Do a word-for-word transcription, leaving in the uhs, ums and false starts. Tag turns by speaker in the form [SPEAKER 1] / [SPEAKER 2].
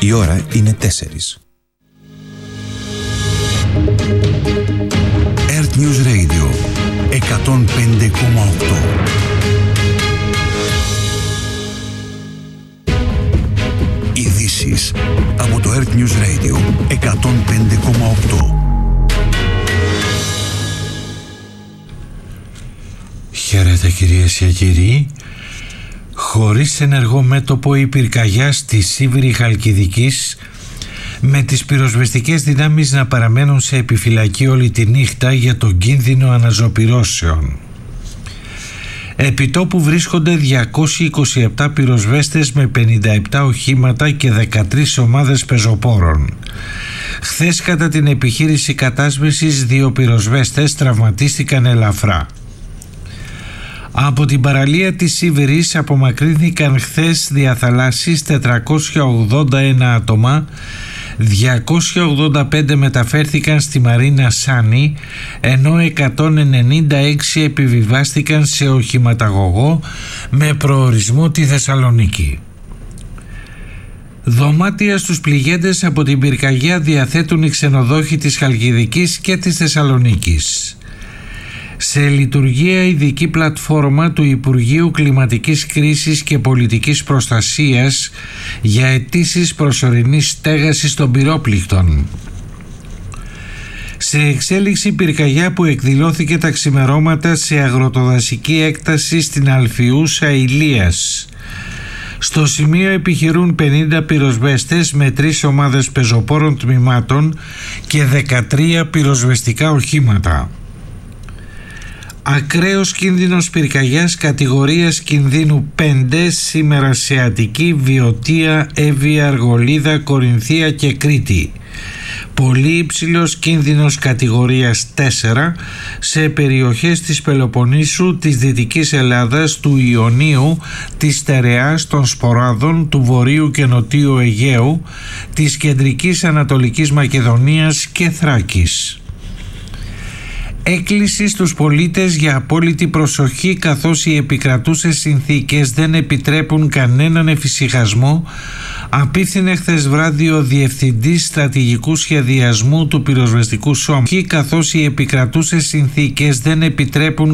[SPEAKER 1] Η ώρα είναι τέσσερις. Earth News Radio εκατόν πέντε κόμμα οκτώ. Ειδήσεις από το Earth News Radio εκατόν πέντε κόμμα οκτώ.
[SPEAKER 2] Χαίρετε κυρίες και κύριοι. Χωρίς ενεργό μέτωπο η πυρκαγιά στη Σίβηρη Χαλκιδικής, με τις πυροσβεστικές δυνάμεις να παραμένουν σε επιφυλακή όλη τη νύχτα για τον κίνδυνο αναζωπυρώσεων. Επιτόπου βρίσκονται διακόσιοι είκοσι επτά πυροσβέστες με πενήντα επτά οχήματα και δεκατρείς ομάδες πεζοπόρων. Χθες κατά την επιχείρηση κατάσβεσης δύο πυροσβέστες τραυματίστηκαν ελαφρά. Από την παραλία της Σίβηρης απομακρύνθηκαν χθες διαθαλάσσης τετρακόσια ογδόντα ένα άτομα, διακόσια ογδόντα πέντε μεταφέρθηκαν στη Μαρίνα Σάνι, ενώ εκατόν ενενήντα έξι επιβιβάστηκαν σε οχηματαγωγό με προορισμό τη Θεσσαλονίκη. Δωμάτια στους πληγέντες από την πυρκαγιά διαθέτουν οι ξενοδόχοι της Χαλκιδικής και της Θεσσαλονίκης. Σε λειτουργία ειδική πλατφόρμα του Υπουργείου Κλιματικής Κρίσης και Πολιτικής Προστασίας για αιτήσεις προσωρινής στέγασης των πυρόπληκτων. Σε εξέλιξη πυρκαγιά που εκδηλώθηκε τα ξημερώματα σε αγροτοδασική έκταση στην Αλφιούσα Ηλίας. Στο σημείο επιχειρούν πενήντα πυροσβέστες με τρεις ομάδες πεζοπόρων τμήματων και δεκατρία πυροσβεστικά οχήματα. Ακραίος κίνδυνος πυρκαγιάς κατηγορίας κινδύνου πέντε σήμερα σε Αττική, Βιωτία, Εύβοια, Αργολίδα, Κορινθία και Κρήτη. Πολύ υψηλός κίνδυνος κατηγορίας τέσσερα σε περιοχές της Πελοποννήσου, της Δυτικής Ελλάδας, του Ιωνίου, της Στερεάς, των Σποράδων, του Βορείου και Νοτίου Αιγαίου, της Κεντρικής Ανατολικής Μακεδονίας και Θράκης. Έκκληση στους πολίτες για απόλυτη προσοχή, καθώς οι επικρατούσες συνθήκες δεν επιτρέπουν κανέναν εφησυχασμό, απίθυνε χθες βράδυ ο Διευθυντής Στρατηγικού Σχεδιασμού του Πυροσβεστικού Σώματος, καθώς οι επικρατούσες συνθήκες δεν επιτρέπουν